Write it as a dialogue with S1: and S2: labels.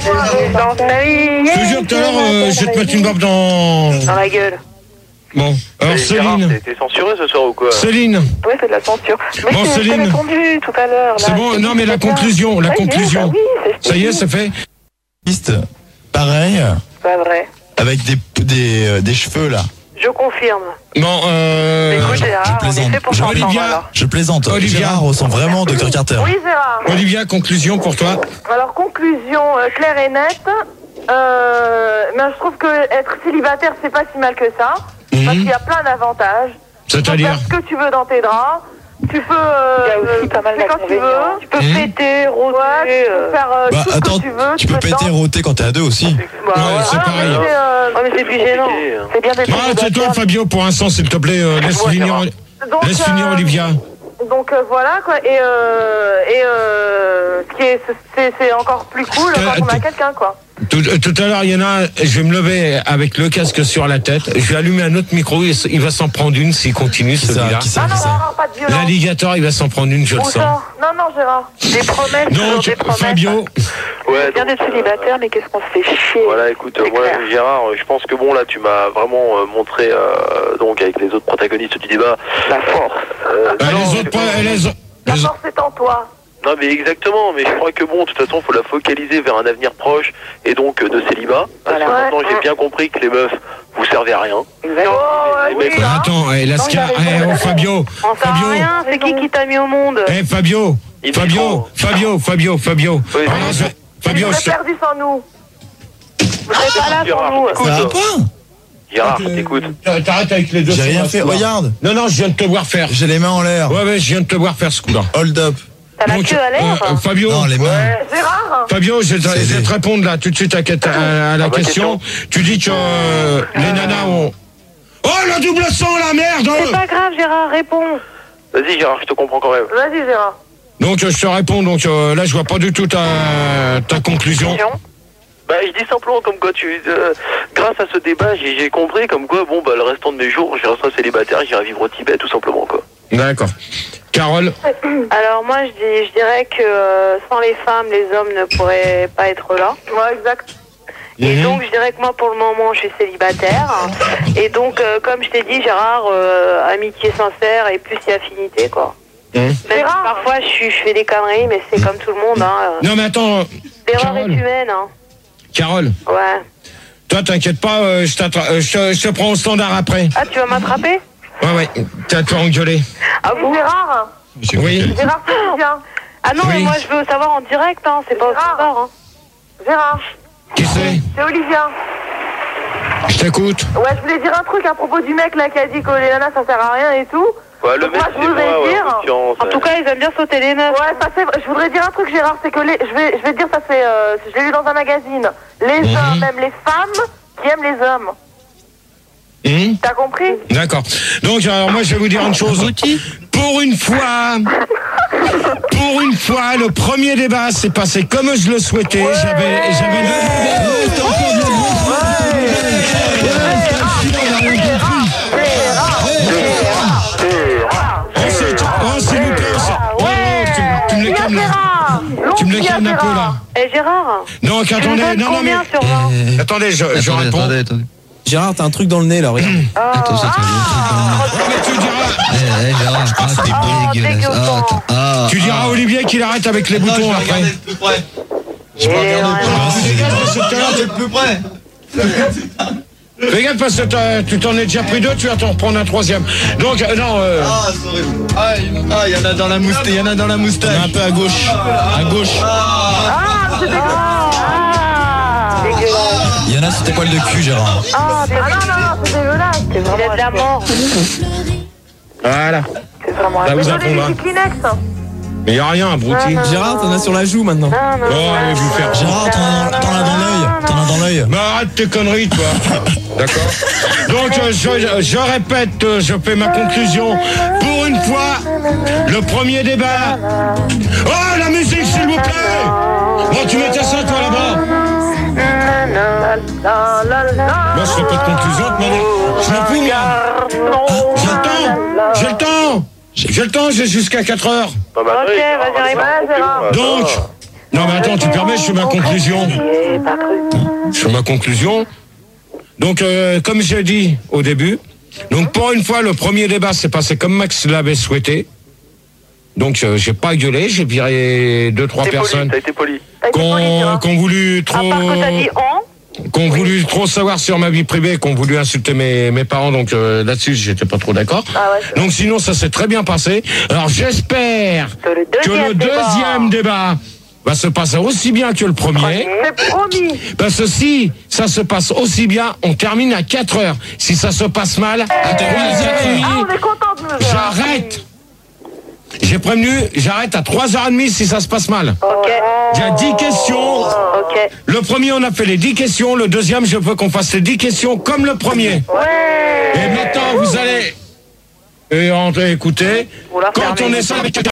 S1: Je te jure, tout à l'heure, je vais te mettre une barbe dans
S2: la gueule.
S1: Bon, alors Céline.
S3: T'es censuré ce soir ou quoi?
S1: Céline.
S2: Ouais, c'est de la censure. Mais
S1: bon, Céline.
S2: Répondu tout à l'heure.
S1: C'est bon, non, mais la conclusion, ça y est, c'est fait.
S4: Pareil.
S2: Pas vrai.
S4: Avec des cheveux là.
S2: Je confirme.
S1: Non,
S2: écoute, Gérard,
S4: je plaisante.
S1: Olivia.
S4: Gérard ressemble vraiment Dr Carter.
S2: Oui, Gérard.
S1: Olivia, conclusion pour toi.
S2: Alors, conclusion claire et nette. Mais je trouve que être célibataire, c'est pas si mal que ça. Parce qu'il y a plein d'avantages.
S1: C'est-à-dire?
S2: Tu peux faire ce que tu veux dans tes draps. Tu peux. Il y a aussi pas mal d'inconvénients. Tu peux péter, rôter. Tu peux faire tout ce que tu veux.
S4: Tu peux péter, rôter quand t'es à deux aussi.
S1: Ouais, c'est pareil.
S2: Mais c'est plus gênant. C'est bien d'être célibataire.
S1: C'est toi, Fabio, pour l'instant, s'il te plaît, laisse finir Olivia.
S2: Donc voilà quoi, c'est encore plus cool quand on a quelqu'un quoi.
S1: Tout à l'heure, il y en a, je vais me lever avec le casque sur la tête, je vais allumer un autre micro, il va s'en prendre une s'il continue celui-là.
S2: Pas de violence.
S1: L'alligator, il va s'en prendre une, je le sens.
S2: Non, Gérard. Des promesses.
S1: Donc, Fabio.
S3: Ouais,
S2: c'est bien d'être célibataire, mais qu'est-ce qu'on se fait chier.
S3: Voilà, écoute, moi, Gérard, je pense que bon, là, tu m'as vraiment montré, donc, avec les autres protagonistes du débat, la force.
S1: La
S2: force est en toi.
S3: Non, mais exactement, mais je crois que bon, de toute façon, il faut la focaliser vers un avenir proche et donc de célibat. Parce que maintenant, j'ai bien compris que les meufs, vous servez à rien.
S1: Attends, Fabio.
S2: Fabio. Rien, c'est qui t'a mis au monde?
S1: Fabio. Fabio.
S2: Fabio, je perdu sans nous. Vous êtes pas là sans nous.
S4: Ça va pas?
S3: Gérard, écoute.
S1: T'arrêtes avec les deux.
S4: J'ai rien fait, regarde.
S1: Non, je viens de te voir faire.
S4: J'ai les mains en l'air.
S1: Ouais, je viens de te voir faire ce coup-là.
S4: Hold up.
S2: T'as la queue à l'air?
S1: Fabio.
S4: Non, les mains.
S2: Gérard.
S1: Fabio, je vais te répondre là tout de suite à la question. Tu dis que les nanas ont... Oh, le double son, la merde!
S2: C'est pas grave, Gérard, réponds.
S3: Vas-y, Gérard, je te comprends quand même.
S2: Vas-y, Gérard.
S1: Donc, je te réponds. Donc, là, je vois pas du tout ta conclusion.
S3: Bah, je dis simplement comme quoi grâce à ce débat, j'ai compris comme quoi, bon, bah, le restant de mes jours, je resterai célibataire, j'irai vivre au Tibet, tout simplement, quoi.
S1: D'accord. Carole?
S2: Alors, moi, je dirais que sans les femmes, les hommes ne pourraient pas être là. Ouais, exact. Et donc, je dirais que moi, pour le moment, je suis célibataire. Et donc, comme je t'ai dit, Gérard, amitié sincère et plus si affinité, quoi. Même si parfois, je fais des conneries, mais c'est comme tout le monde, hein.
S1: Non, mais attends.
S2: L'erreur est humaine, hein.
S1: Carole?
S2: Ouais.
S1: Toi, t'inquiète pas, je te prends au standard après.
S2: Ah, tu vas m'attraper?
S1: Ouais, t'as tout engueulé.
S2: Ah bon? Gérard?
S1: Oui.
S2: Gérard, c'est bien. Ah non, mais moi, je veux savoir en direct, hein. C'est pas au standard, hein. Gérard?
S1: Qui c'est?
S2: C'est Olivia.
S1: Je t'écoute.
S2: Ouais, je voulais dire un truc à propos du mec là qui a dit que les nanas ça sert à rien et tout.
S3: Ouais, le mec,
S2: moi, je voudrais dire.
S3: En
S2: tout cas, ils aiment bien sauter les meufs. Ouais, ça fait. Je voudrais dire un truc, Gérard, c'est que je vais te dire, ça fait. Je l'ai lu dans un magazine. Les hommes, même les femmes, qui aiment les hommes. T'as compris?
S1: D'accord. Donc, alors moi, je vais vous dire une chose. Pour une fois, le premier débat s'est passé comme je le souhaitais. Tu me le calmes un peu là.
S2: Et Gérard?
S1: Non, attendez, non, mais. Attendez, je réponds.
S5: Attendez.
S4: Gérard, t'as un truc dans le nez là, regarde.
S5: Attends,
S1: Mais tu diras.
S5: Gérard, t'es dégueulasse.
S1: Tu diras à Olivier qu'il arrête avec les boutons après.
S4: Je vais regarder
S1: le plus près. Fais gaffe parce que tu t'en es déjà pris deux, tu vas t'en reprendre un troisième. Donc, non.
S4: il y en a dans la moustache. Il y en a dans la moustache. Il y en a un peu à gauche. À gauche.
S2: C'est dégueulasse.
S4: Il y en a sur tes poils de cul, Gérard.
S2: Non, c'est dégueulasse. C'est vraiment de la mort.
S1: Voilà.
S2: C'est vraiment
S1: ça vous apprendra. Mais y a rien, abruti.
S4: Gérard, t'en as sur la joue maintenant.
S1: Allez vous faire.
S4: Gérard, t'en as dans l'œil. T'en as dans l'œil.
S1: Mais arrête tes conneries, toi. D'accord. Donc, je répète, je fais ma conclusion. Pour une fois, le premier débat. Oh, la musique, s'il vous plaît. Bon, tu mettais ça, toi, là-bas. Moi, je fais pas de conclusion, je m'en fous, moi. J'ai le temps, j'ai jusqu'à 4 heures.
S2: Ok, vas-y, Gérard.
S1: Donc, Non, mais attends, tu permets, je fais ma conclusion. Je fais ma conclusion. Donc, comme j'ai dit au début, donc pour une fois, le premier débat s'est passé comme Max l'avait souhaité. Donc, j'ai pas gueulé, j'ai viré 2-3 personnes.
S3: T'as été poli.
S1: Qu'on voulu trop. Qu'on voulu trop savoir sur ma vie privée, qu'on voulu insulter mes parents, donc là-dessus j'étais pas trop d'accord. Donc sinon ça s'est très bien passé. Alors j'espère que le deuxième débat va se passer aussi bien que le premier.
S2: C'est promis.
S1: Parce que si ça se passe aussi bien, on termine à 4h. Si ça se passe mal, à 3h30,
S2: on est content de nous.
S1: j'arrête. J'ai prévenu, j'arrête à 3h30 si ça se passe mal.
S2: Ok.
S1: Il y a 10 questions.
S2: Ok.
S1: Le premier, on a fait les 10 questions. Le deuxième, je veux qu'on fasse les 10 questions comme le premier.
S2: Ouais.
S1: Et maintenant, vous allez écouter. Quand on est seul avec quelqu'un,